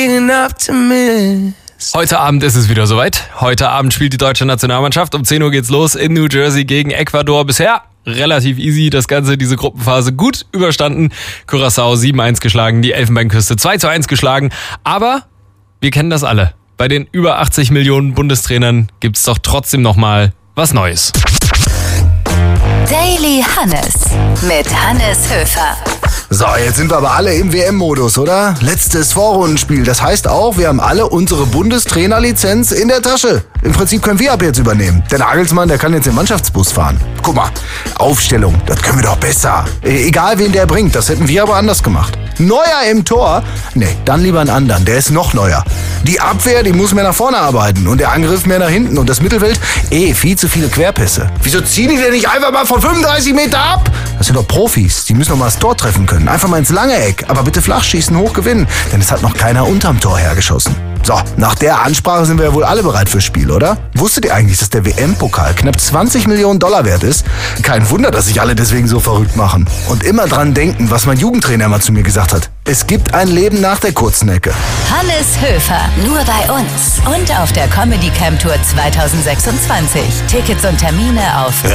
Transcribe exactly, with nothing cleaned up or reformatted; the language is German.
Heute Abend ist es wieder soweit. Heute Abend spielt die deutsche Nationalmannschaft. Um zehn Uhr geht's los in New Jersey gegen Ecuador. Bisher relativ easy das Ganze, diese Gruppenphase gut überstanden. Curaçao sieben eins geschlagen, die Elfenbeinküste zwei zu eins geschlagen. Aber wir kennen das alle. Bei den über achtzig Millionen Bundestrainern gibt's doch trotzdem noch mal was Neues. Daily Hannes mit Hannes Höfer. So, jetzt sind wir aber alle im W M-Modus, oder? Letztes Vorrundenspiel. Das heißt auch, wir haben alle unsere Bundestrainerlizenz in der Tasche. Im Prinzip können wir ab jetzt übernehmen. Der Nagelsmann, der kann jetzt den Mannschaftsbus fahren. Guck mal, Aufstellung, das können wir doch besser. E- egal, wen der bringt, das hätten wir aber anders gemacht. Neuer im Tor? Nee, dann lieber einen anderen, der ist noch neuer. Die Abwehr, die muss mehr nach vorne arbeiten und der Angriff mehr nach hinten. Und das Mittelfeld, eh, viel zu viele Querpässe. Wieso ziehen die denn nicht einfach mal von fünfunddreißig Meter ab? Das sind doch Profis, die müssen doch mal das Tor treffen können. Einfach mal ins lange Eck, aber bitte flach schießen, hoch gewinnen. Denn es hat noch keiner unterm Tor hergeschossen. So, nach der Ansprache sind wir ja wohl alle bereit fürs Spiel, oder? Wusstet ihr eigentlich, dass der W M-Pokal knapp zwanzig Millionen Dollar wert ist? Kein Wunder, dass sich alle deswegen so verrückt machen. Und immer dran denken, was mein Jugendtrainer mal zu mir gesagt hat. Es gibt ein Leben nach der kurzen Ecke. Hannes Höfer, nur bei uns und auf der Comedy Camp Tour zwanzig sechsundzwanzig. Tickets und Termine auf